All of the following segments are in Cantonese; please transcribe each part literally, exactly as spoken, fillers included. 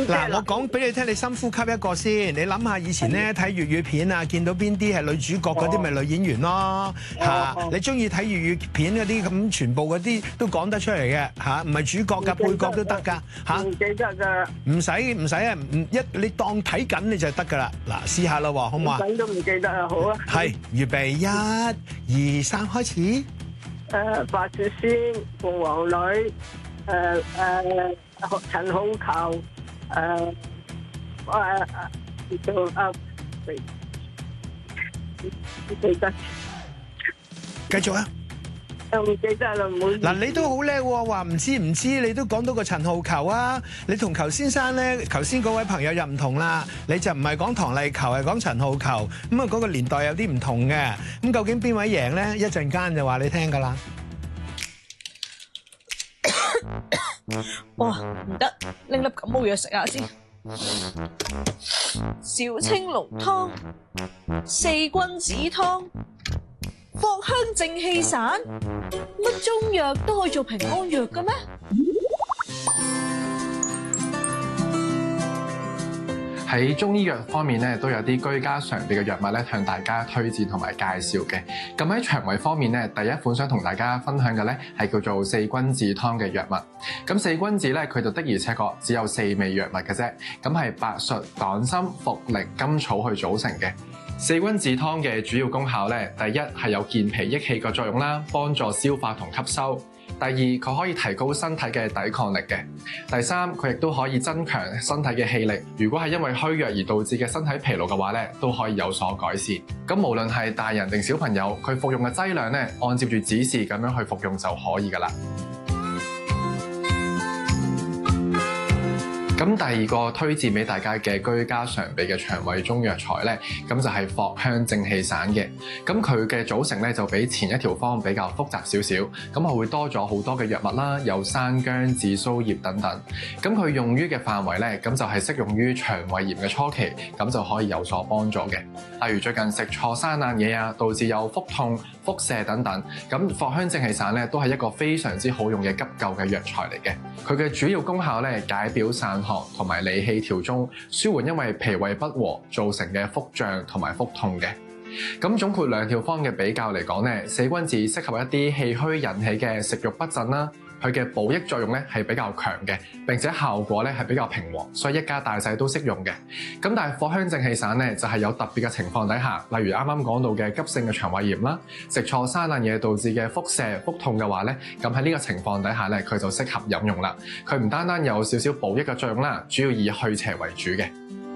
嗱，我講俾你聽，你深呼吸一個先。你諗下以前咧睇粵語片啊，見到邊啲係女主角嗰啲，咪女演員咯嚇。你中意睇粵語片嗰啲咁，全部嗰啲都講得出嚟嘅嚇，唔係主角㗎，配角都得㗎嚇。 唔記得㗎。唔使唔使啊，唔一你當睇緊你就得㗎啦。嗱，試下啦喎，好唔好啊？ 都唔記得啊，好啊。 係，預備一、二、三，開始。 誒，白雪仙、鳳凰女，誒誒，陳好逑，誒誒誒，叫做啊，唔記得。 繼續啊！ 又唔記得啦，唔好。 嗱，你都好叻喎，話唔知唔知，你都講到個陳浩逑啊！你同裘先生咧，頭先嗰位朋友又唔同啦，你就唔係講唐麗裘，係講陳浩逑，咁啊嗰個年代有啲唔同嘅，咁究竟邊位贏咧？一陣間就話你聽㗎啦。 哇，唔得，拎粒感冒藥食下先。小青龍湯、四君子湯、藿香正氣散，乜中藥都可以做平安藥嘅咩？ 喺中醫藥方面咧，都有啲居家常備嘅藥物咧，向大家推薦同埋介紹嘅。咁喺腸胃方面咧，第一款想同大家分享嘅咧，係叫做四君子湯嘅藥物。咁四君子咧，佢就的而且確只有四味藥物嘅啫。咁係白術、黨參、茯苓、甘草去組成嘅。四君子湯嘅主要功效咧，第一係有健脾益氣嘅作用啦，幫助消化同吸收。第二，佢可以提高身體嘅抵抗力嘅。第三，佢亦都可以增強身體嘅氣力。如果係因為虛弱而導致嘅身體疲勞嘅話咧，都可以有所改善。咁無論係大人定小朋友，佢服用嘅劑量咧，按照住指示咁樣去服用就可以㗎喇。咁第二個推薦俾大家嘅居家常備嘅腸胃中藥材咧，咁就係藿香正氣散嘅。咁佢嘅組成咧就比前一條方比較複雜少少，咁佢會多咗好多嘅藥物啦，有山姜、紫蘇葉等等。咁佢用於嘅範圍咧，咁就係適用於腸胃炎嘅初期，咁就可以有所幫助嘅。例如最近食錯生冷嘢啊，導致有腹痛、腹瀉等等，咁藿香正氣散咧都係一個非常之好用嘅急救嘅藥材嚟嘅。佢嘅主要功效咧，解表散寒同埋理氣調中，舒緩因為脾胃不和造成嘅腹脹同埋腹痛嘅。咁總括兩條方嘅比較嚟講咧，四君子適合一啲氣虛引起嘅食慾不振啦。佢嘅補益作用咧係比較強嘅，並且效果咧係比較平和，所以一家大細都適用嘅。咁但係藿香正氣散咧就係有特別嘅情況底下，例如啱啱講到嘅急性嘅腸胃炎啦，食錯生冷嘢導致嘅腹瀉、腹痛嘅話咧，咁喺呢個情況底下咧，佢就適合飲用啦。佢唔單單有少少補益嘅作用啦，主要以去邪為主嘅。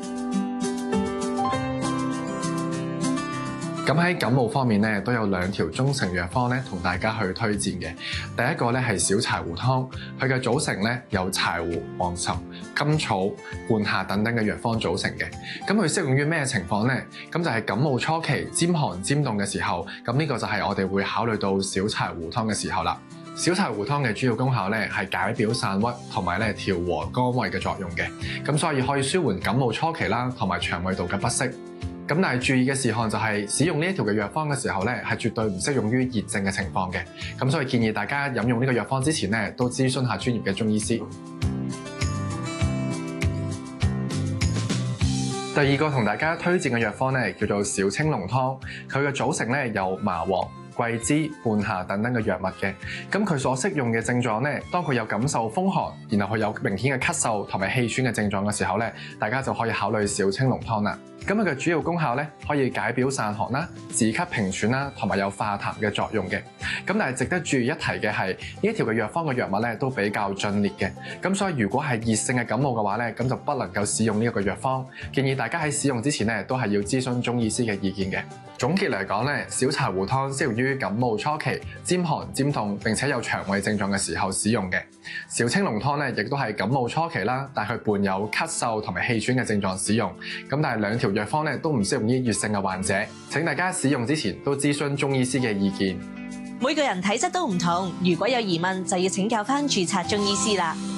咁喺感冒方面咧，都有兩條中成藥方咧，同大家去推薦嘅。第一個咧係小柴胡湯，佢嘅組成咧由柴胡、黃芩、甘草、半夏等等嘅藥方組成嘅。咁佢適用於咩情況咧？咁就係感冒初期尖寒尖凍嘅時候，咁呢個就係我哋會考慮到小柴胡湯嘅時候啦。小柴胡湯嘅主要功效咧係解表散鬱同埋咧調和肝胃嘅作用嘅，咁所以可以舒緩感冒初期啦，同埋腸胃道嘅不適。咁但係注意嘅事項就係使用呢一條嘅藥方嘅時候咧，係絕對唔適用於熱症嘅情況嘅。咁所以建議大家飲用呢個藥方之前咧，都諮詢下專業嘅中醫師。第二個同大家推薦嘅藥方咧，叫做小青龍湯，佢嘅組成咧有麻黃、桂枝、半夏等等嘅藥物嘅。咁佢所適用嘅症狀咧，當佢有感受風寒，然後佢有明顯嘅咳嗽同埋氣喘嘅症狀嘅時候咧，大家就可以考慮小青龍湯啦。咁佢嘅主要功效咧，可以解表散寒啦、止咳平喘啦，同埋有化痰嘅作用嘅。咁但係值得注意一提嘅係，呢一條嘅藥方嘅藥物咧都比較峻烈嘅。咁所以如果係熱性嘅感冒嘅話咧，咁就不能夠使用呢一個藥方。建議大家喺使用之前咧，都係要諮詢中醫師嘅意見嘅。總結嚟講咧，小柴胡湯適用於感冒初期尖寒尖痛並且有腸胃症狀嘅時候使用嘅。小青龍湯咧亦都係感冒初期啦，但係佢伴有咳嗽同埋氣喘嘅症狀使用。咁但係兩條藥方咧都唔適用於熱性嘅患者，請大家使用之前都諮詢中醫師嘅意見。 每個人體質都唔同，如果有疑問就要請教返註冊中醫師啦。